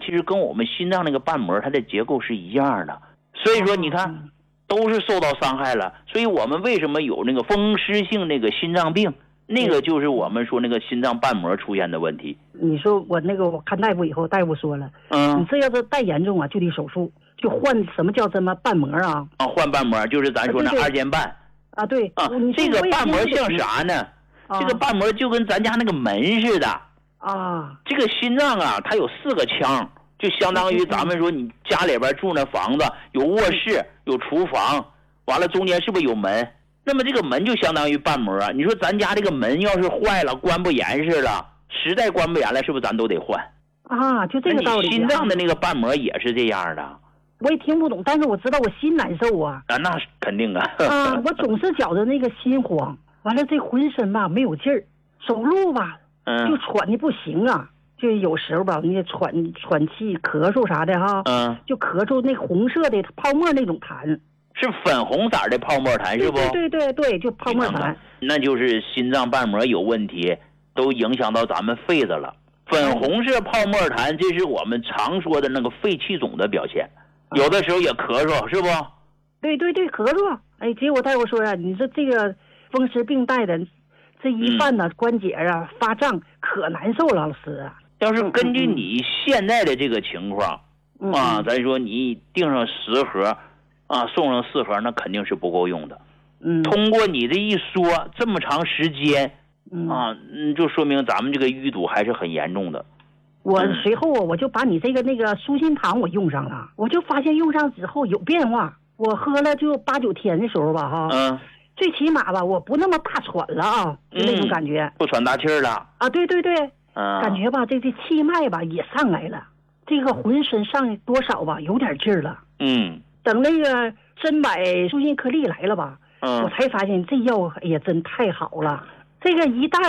其实跟我们心脏那个瓣膜它的结构是一样的，所以说你看都是受到伤害了。所以我们为什么有那个风湿性那个心脏病，那个就是我们说那个心脏瓣膜出现的问题。 你说我看大夫以后，大夫说了，你这要是太严重啊，就得手术，就换什么叫瓣膜啊？ 换瓣膜就是咱说那二尖瓣啊，对啊， 这个瓣膜像啥呢？这个瓣膜就跟咱家那个门似的啊。 这个心脏啊，它有4个腔，就相当于咱们说你家里边住那房子有卧室有厨房，完了中间是不是有门？那么这个门就相当于瓣膜啊。你说咱家这个门要是坏了关不严实了，实在关不严了，是不是咱都得换啊？就这个道理。 心脏的那个瓣膜也是这样的。 我也听不懂，但是我知道我心难受啊。 那是肯定啊。 我总是觉得那个心慌，完了这浑身吧没有劲儿，走路吧就喘的不行啊。就有时候吧，那喘气、咳嗽啥的哈，就咳嗽那红色的泡沫那种痰， 是粉红色的泡沫痰是不？ 对，就泡沫痰。 那就是心脏瓣膜有问题，都影响到咱们肺子了。粉红色泡沫痰，这是我们常说的那个肺气肿的表现，有的时候也咳嗽，是不？ 对，咳嗽。哎，结果大夫说啊，你说这个风湿病带的，这一犯呢，关节啊发胀，可难受了，老师啊。 要是根据你现在的这个情况咱说你订上10盒送上4盒，那肯定是不够用的。通过你这一说，这么长时间就说明咱们这个淤堵还是很严重的。 我随后我就把你这个那个舒心堂我用上了，我就发现用上之后有变化。我喝了就8、9天的时候吧最起码吧我不那么大喘了就那种感觉， 不喘大气了啊。对，感觉吧这气脉吧也上来了，这个浑身上多少吧有点劲儿了。等那个珍柏舒心颗粒来了吧我才发现这药也真太好了。这个一袋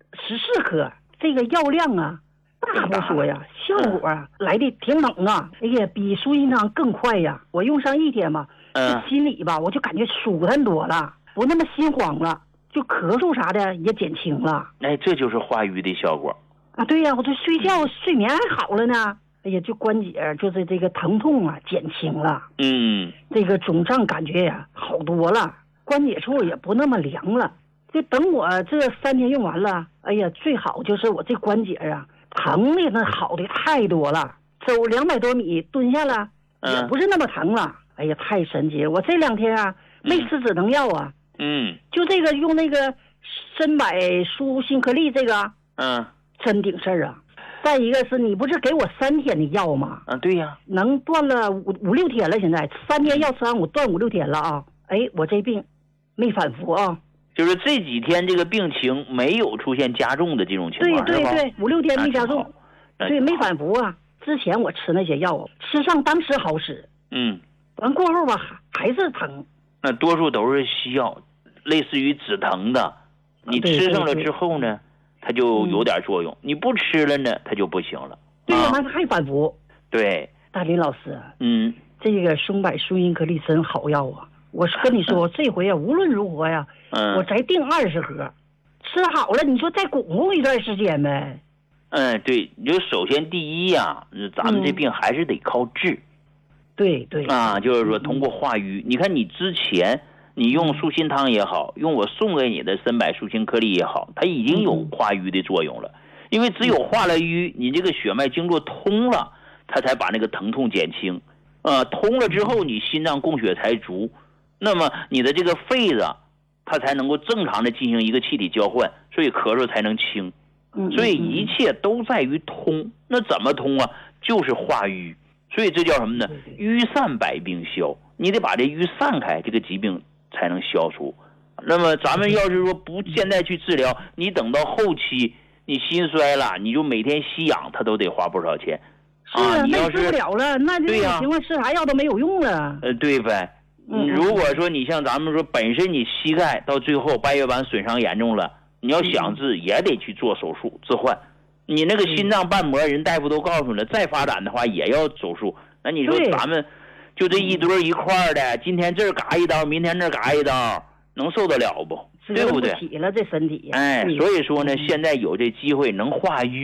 14颗，这个药量啊大不说呀，效果来的挺猛啊。哎呀，比舒心汤更快呀。我用上1天吧心里吧我就感觉舒坦多了，不那么心慌了，就咳嗽啥的也减轻了。 哎，这就是化瘀的效果啊。对呀，我这睡觉睡眠还好了呢。哎呀，就关节就是这个疼痛减轻了。这个肿胀感觉呀好多了，关节处也不那么凉了。就等我这3天用完了，哎呀，最好就是我这关节疼的那好的太多了，走200多米蹲下了也不是那么疼了。哎呀，太神奇了！我这2天没吃止疼药就这个用那个珍柏舒心颗粒这个真顶事儿啊。再一个是你不是给我3天的药吗？ 对呀， 能断了5、6天了，现在3天药吃完我断5、6天了哎，我这病没反复就是这几天这个病情没有出现加重的这种情况。 对，5、6天没加重，对，没反复之前我吃那些药吃上当时好使完过后吧还是疼。 那多数都是西药，类似于止疼的，你吃上了之后呢它就有点作用，你不吃了呢它就不行了。 对呀，那还反复。 对， 大林老师这个松柏舒心颗粒真好药我跟你说这回无论如何呀我再订20盒，吃好了你说再巩固一段时间呗。 对，你就首先第一咱们这病还是得靠治。 对就是说通过化瘀。你看你之前你用舒心汤也好，用我送给你的珍柏舒心颗粒也好，它已经有化瘀的作用了。因为只有化了瘀，你这个血脉经络通了，它才把那个疼痛减轻通了之后你心脏供血才足，那么你的这个肺子它才能够正常的进行一个气体交换，所以咳嗽才能轻。所以一切都在于通。那怎么通就是化瘀。所以这叫什么呢？瘀散百病消，你得把这瘀散开，这个疾病才能消除。那么咱们要是说不现在去治疗，你等到后期你心衰了，你就每天吸氧，它都得花不少钱你要是治不了了，那这种情况吃啥药都没有用了。 对呗。如果说你像咱们说本身你膝盖到最后半月板损伤严重了，你要想治也得去做手术置换。你那个心脏瓣膜人大夫都告诉了，再发展的话也要手术。那你说咱们就这一堆一块的，今天这儿嘎一刀，明天那儿嘎一刀，能受得了不？对不对？ 起了这身体。 所以说呢，现在有这机会能化瘀，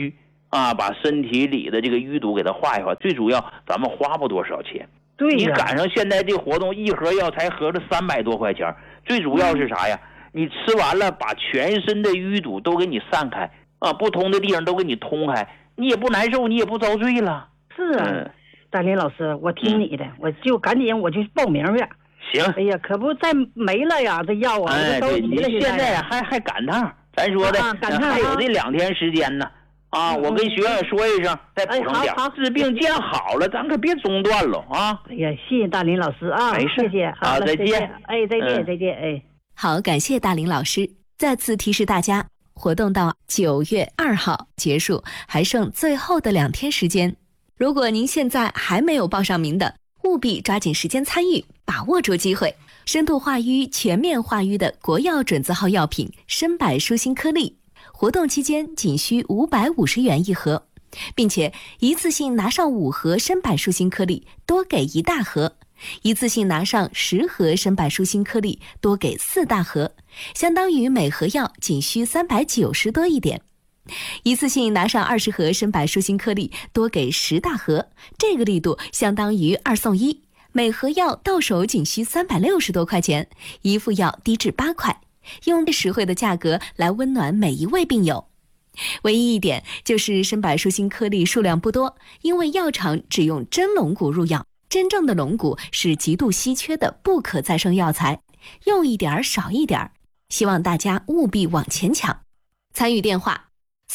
啊，把身体里的这个淤堵给它化一化。最主要，咱们花不多少钱。 对呀， 你赶上现在这活动，一盒药才合着300多块钱。最主要是啥呀？你吃完了，把全身的淤堵都给你散开啊，不通的地方都给你通开，你也不难受，你也不遭罪了。 是啊，大林老师，我听你的，我就赶紧我就报名去。 行。 哎呀，可不再没了呀，这药啊， 我都着急了。你现在还赶趟，咱说的，还有这2天时间呢。啊，我跟学院说一声，再补上点。治病见好了，咱可别中断了啊！ 哎呀，谢谢大林老师啊， 没事， 谢谢，好， 再见。 哎，再见，再见，哎。 好，感谢大林老师。再次提示大家，活动到9月2号结束，还剩最后的2天时间。如果您现在还没有报上名的，务必抓紧时间参与，把握住机会。深度化瘀、全面化瘀的国药准字号药品参柏舒心颗粒。活动期间仅需550元1盒，并且一次性拿上5盒参柏舒心颗粒，多给1大盒；一次性拿上10盒参柏舒心颗粒，多给4大盒，相当于每盒药仅需390多一点。一次性拿上20盒参柏舒心颗粒，多给10大盒，这个力度相当于2送1，每盒药到手仅需360多块钱，一副药低至8块。用最实惠的价格来温暖每一位病友。唯一一点就是参柏舒心颗粒数量不多，因为药厂只用真龙骨入药，真正的龙骨是极度稀缺的不可再生药材，用一点少一点，希望大家务必往前抢。参与电话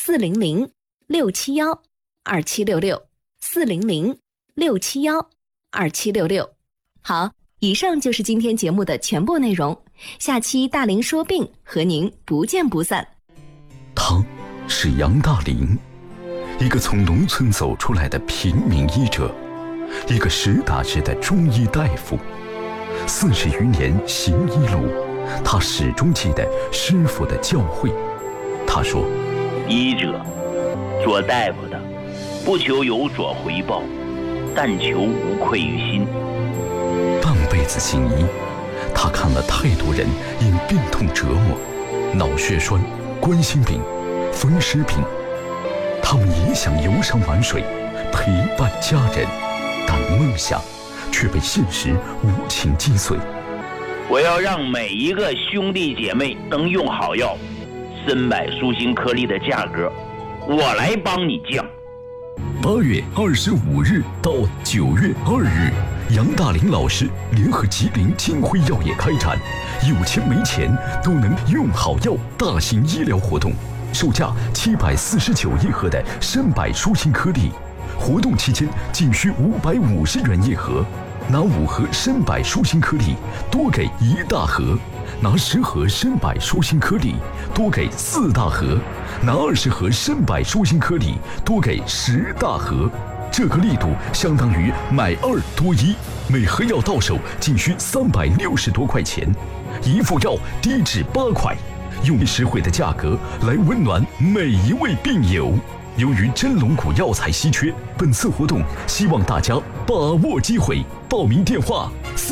400-671-2766，400-671-2766。好，以上就是今天节目的全部内容，下期大林说病和您不见不散。 他是杨大林，一个从农村走出来的平民医者，一个实打实的中医大夫。40余年行医路，他始终记得师傅的教诲。他说， 医者做大夫的，不求有所回报，但求无愧于心。 半辈子行医，他看了太多人因病痛折磨，脑血栓、冠心病、风湿病，他们也想游山玩水，陪伴家人，但梦想却被现实无情击碎。 我要让每一个兄弟姐妹能用好药，参柏舒心颗粒的价格，我来帮你降。 8月25日到9月2日，杨大林老师联合吉林金辉药业开展有钱没钱都能用好药大型医疗活动，售价749一盒的参柏舒心颗粒，活动期间仅需550元一盒，拿5盒参柏舒心颗粒多给1大盒，拿10盒参柏舒心颗粒多给4大盒，拿20盒参柏舒心颗粒多给10大盒。这个力度相当于买2多1，每盒药到手仅需360多块钱，一副药低至8块，用实惠的价格来温暖每一位病友。由于真龙骨药材稀缺，本次活动希望大家把握机会。报名电话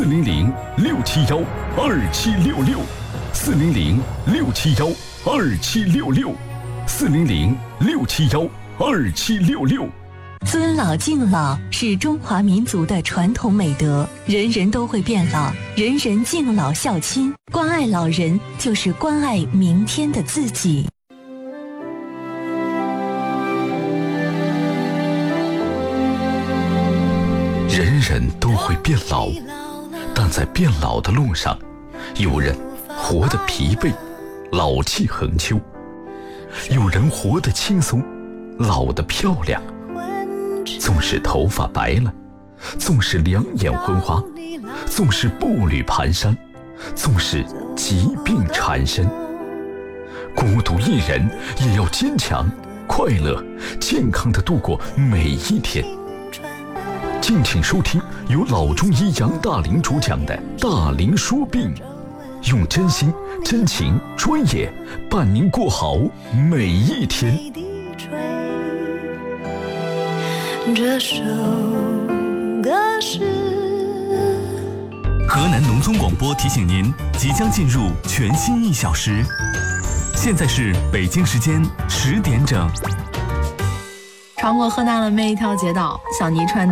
：400-671-2766，400-671-2766，400-671-2766。 尊老敬老是中华民族的传统美德，人人都会变老，人人敬老孝亲，关爱老人就是关爱明天的自己。 人人都会变老，但在变老的路上，有人活得疲惫，老气横秋；有人活得轻松，老得漂亮。纵使头发白了，纵使两眼昏花，纵使步履蹒跚，纵使疾病缠身，孤独一人也要坚强、快乐、健康地度过每一天。敬请收听由老中医杨大林主讲的《大林说病》，用真心、真情、专业伴您过好每一天。 这首歌是河南农村广播提醒您，即将进入全新1小时，现在是北京时间10点整。 穿过河南的每一条街道，向你传